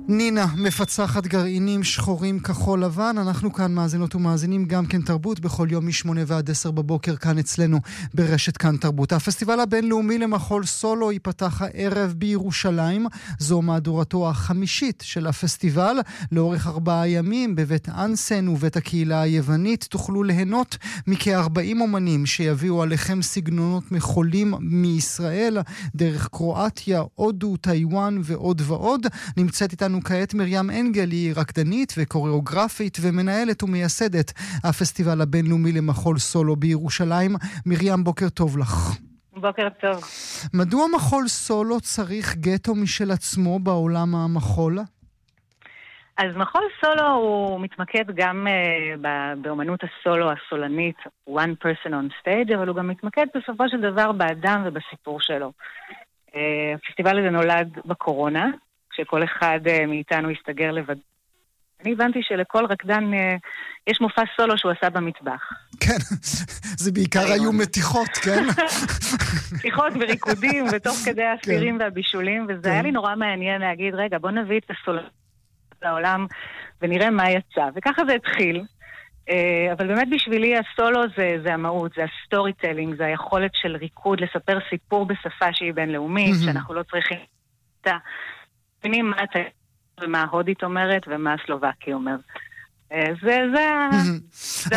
נינה, מפצחת גרעינים שחורים כחול לבן. אנחנו כאן מאזינות ומאזינים גם כן תרבות בכל יום מ8 ועד 10 בבוקר כאן אצלנו ברשת כאן תרבות. הפסטיבל הבינלאומי למחול סולו ייפתח הערב בירושלים. זו מהדורתו החמישית של הפסטיבל. לאורך 4 ימים בבית אנסן ובית הקהילה היוונית תוכלו ליהנות מכ-40 אומנים שיביאו עליכם סגנונות מחולים מישראל, דרך קרואטיה, הודו, טיואן ועוד ועוד. נמצאת איתנו כעת מרים אנגל, היא רקדנית וקוריאוגרפית ומנהלת ומייסדת הפסטיבל הבינלאומי למחול סולו בירושלים. מרים, בוקר טוב לך. בוקר טוב. מדוע מחול סולו צריך גטו משל עצמו בעולם המחול? אז מחול סולו הוא מתמקד גם באמנות הסולו הסולנית, one person on stage, אבל הוא גם מתמקד בסופו של דבר באדם ובסיפור שלו. הפסטיבל הזה נולד בקורונה, כשכל אחד מאיתנו הסתגר לבד. אני הבנתי שלכל רקדן יש מופע סולו שהוא עשה במטבח. כן, זה בעיקר היו מתיחות, כן? מתיחות וריקודים, ותוך כדי הסירים והבישולים, וזה היה לי נורא מעניין להגיד, רגע, בוא נביא את הסולו לעולם ונראה מה יצא. וככה זה התחיל. אבל באמת בשבילי הסולו זה המהות, זה הסטורי טלינג, זה היכולת של ריקוד לספר סיפור בשפה שהיא בינלאומית, שאנחנו לא צריכים את מבינים מה אתה ומה ההודית אומרת ומה הסלובקי אומר. זה